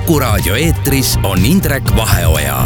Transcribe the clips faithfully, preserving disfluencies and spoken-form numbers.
Kuku raadio eetris on Indrek Vaheoja.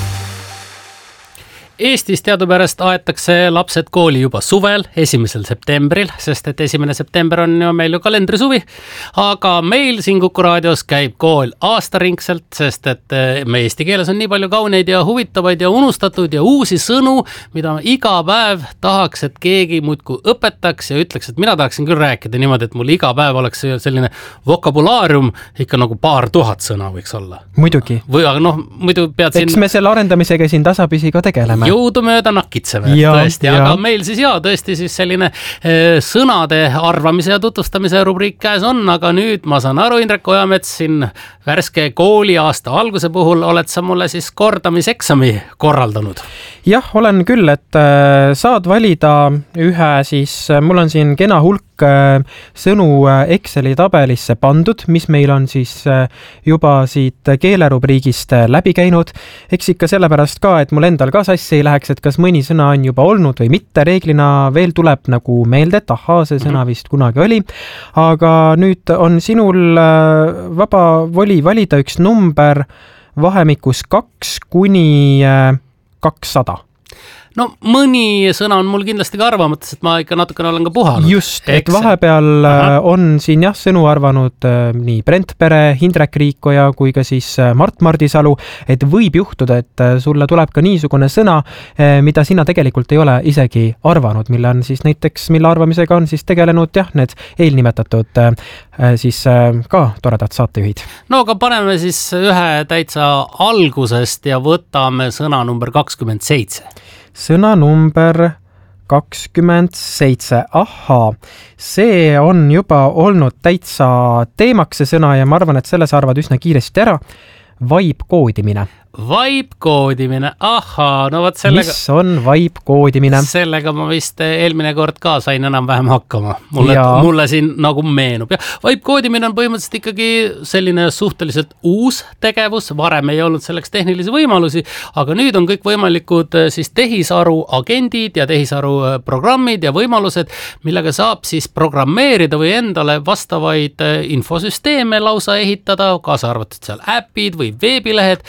Eestis teadupärast aetakse lapsed kooli juba suvel, esimesel septembril, sest et esimene september on ju meil ju kalendrisuvi. Aga meil siin Kuku raadios käib kool aastaringselt, sest et me eesti keeles on nii palju kauneid ja huvitavaid ja unustatud ja uusi sõnu, mida iga päev tahaks, et keegi muudku õpetaks ja ütleks, et mina tahaksin küll rääkida niimoodi, et mul iga päev oleks selline vokabulaarium, ikka nagu paar tuhat sõna võiks olla. Muidugi. Või aga noh, muidu pead siin... Eks me selle arendamisega siin tasapisi ka tegeleme. Jõudumööda nakitseme, ja, tõesti, ja. Aga meil siis jaa, tõesti siis selline e, sõnade arvamise ja tutvustamise rubriik käes on, aga nüüd ma saan aru, Indrek Ojamets, siin värske kooli aasta alguse puhul oled sa mulle siis kordamiseksami korraldanud. Jah, olen küll, et äh, saad valida ühe siis, mul on siin kena hulk äh, sõnu Exceli tabelisse pandud, mis meil on siis äh, juba siit keelerubriigist äh, läbi käinud. Eks ikka sellepärast ka, et mul endal ka sassi ei läheks, et kas mõni sõna on juba olnud või mitte. Reeglina veel tuleb nagu meelde, et ahaa, see sõna vist kunagi oli. Aga nüüd on sinul äh, vaba voli valida üks number vahemikus kaks kuni äh, kakssada. No mõni sõna on mul kindlasti ka arvamates, et ma ikka natukene olen ka puhanud. Just, et vahepeal Aha. on siin jah sõnu arvanud äh, nii Brent Pere, Hindrek Riikoja kui ka siis äh, Mart Mardisalu, et võib juhtuda, et äh, sulle tuleb ka niisugune sõna, äh, mida sina tegelikult ei ole isegi arvanud, mille on siis näiteks, mille arvamisega on siis tegelenud jah, need eelnimetatud äh, siis äh, ka toredad saatejuhid. No aga paneme siis ühe täitsa algusest ja võtame sõna number kakskümmend seitse. Sõna number kakskümmend seitse. Ahaa, see on juba olnud täitsa teemaks see sõna ja ma arvan, et selle sa arvad üsna kiiresti ära. Vibe-koodimine. Vibe-koodimine, ahaa, no võt sellega... Mis on vibe-koodimine? Sellega ma vist eelmine kord ka sain enam vähem hakkama. Mulle, mulle siin nagu meenub. Ja vibe-koodimine on põhimõtteliselt ikkagi selline suhteliselt uus tegevus. Varem ei olnud selleks tehnilisi võimalusi, aga nüüd on kõik võimalikud siis tehisaru agendid ja tehisaru programmid ja võimalused, millega saab siis programmeerida või endale vastavaid infosüsteeme lausa ehitada, kaasa arvatud seal äpid või veebilehed.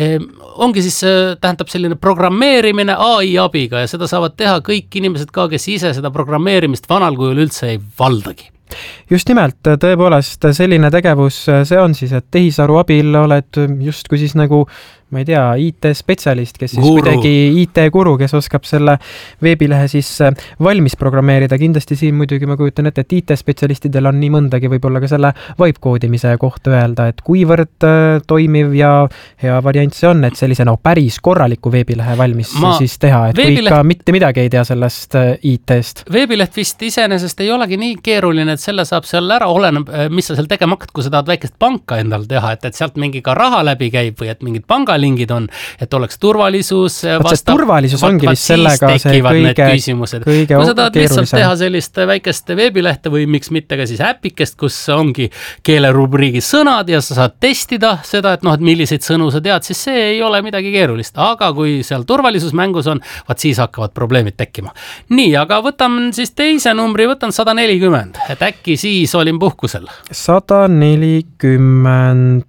Ongi siis, tähendab selline programmeerimine A I abiga ja seda saavad teha kõik inimesed ka, kes ise seda programmeerimist vanal kujul üldse ei valdagi. Just nimelt, tõepoolest selline tegevus, see on siis, et tehisaru abil oled just kui siis nagu, ma ei tea, I T-spetsialist, kes siis guru. Kuidagi I T-guru, kes oskab selle veebilehe siis valmis programmeerida. Kindlasti siin muidugi ma kujutan ette, et I T-spetsialistidel on nii mõndagi võib-olla ka selle vibe-koodimise kohta öelda, et kuivõrd toimiv ja hea variant see on, et sellise no, päris korraliku veebilehe valmis ma siis teha, et veebileht... kui ikka mitte midagi ei tea sellest I T-st. Veebileht vist iseenesest ei olegi nii keeruline, et selle saab seal ära, oleneb, mis sa seal tegema hakkad, kui sa tahad väikest panka endal teha, et, et sealt mingi ka raha läbi käib või et mingid panga lingid on, et oleks turvalisus. Vastab, turvalisus ongi vist sellega see kõige, kõige kui sa tahad lihtsalt teha sellist väikest veebilehte või miks mitte ka siis äpikest, kus ongi keelerubriigi sõnad ja sa saad testida seda, et noh, et milliseid sõnu sa tead, siis see ei ole midagi keerulist. Aga kui seal turvalisus mängus on, vaat siis hakkavad probleemid tekkima. Nii, aga võtan siis teise numbri, võtan sada nelikümmend, et äkki siis olin puhkusel. sada nelikümmend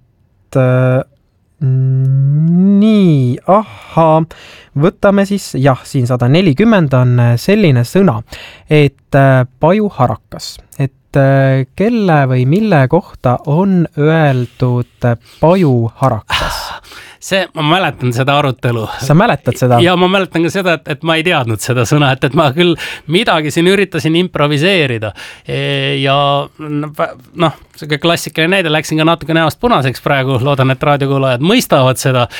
nii, ahaa, võtame siis, jah, siin sada nelikümmend on selline sõna, et pajuharakas, et kelle või mille kohta on öeldud pajuharakas? See, ma mäletan seda arutelu. Sa mäletad seda? Ja ma mäletan ka seda, et, et ma ei teadnud seda sõna, et, et ma küll midagi siin üritasin improviseerida. Ja noh, see klassikaline näide, läksin ka natuke näost punaseks praegu, loodan, et raadiokuulajad mõistavad seda.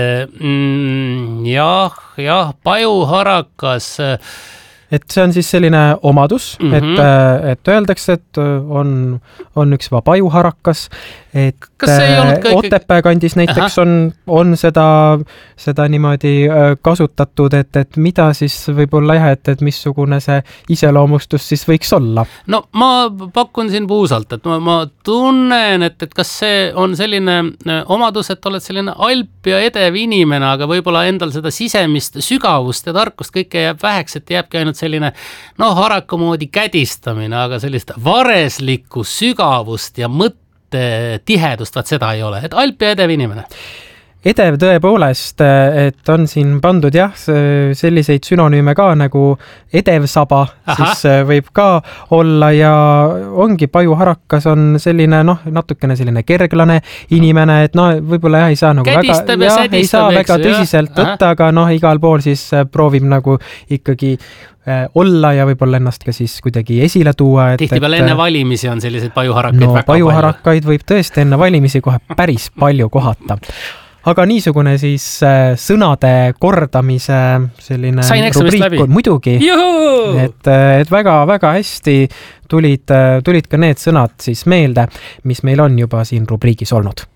Jah, jah, pajuharakas... Et see on siis selline omadus, mm-hmm. et, et öeldakse, et on, on üks pajuharakas, et Otepää kandis näiteks on, on seda, seda niimoodi kasutatud, et, et mida siis võib-olla jah, et, et missugune see iseloomustus siis võiks olla? No ma pakun siin puusalt, et ma, ma tunnen, et, et kas see on selline omadus, et oled selline alp ja edev inimene, aga võib-olla endal seda sisemist sügavust ja tarkust kõike jääb väheks, et jääbki ainult selline, no haraka moodi kädistamine, aga sellist vareslikku sügavust ja mõtte sõnade tihedust, vaat seda ei ole, et Alp ja edev inimene. Edev tõepoolest, et on siin pandud jah, selliseid sünonüüme ka nagu edev saba, siis võib ka olla ja ongi pajuharakas on selline noh, natukene selline kerglane inimene, et no võib-olla jah, ei saa nagu Kädistab väga, ja jah, ei saa väga tõsiselt võtta, aga noh, igal pool siis proovib nagu ikkagi olla ja võib-olla ennast ka siis kuidagi esile tuua. Tihtipeale enne valimisi on selliseid pajuharakaid no, väga pajuharakaid palju. Võib tõesti enne valimisi kohe päris palju kohata. Aga niisugune siis sõnade kordamise selline rubriik on muidugi, et, et väga, väga hästi tulid, tulid ka need sõnad siis meelde, mis meil on juba siin rubriigis olnud.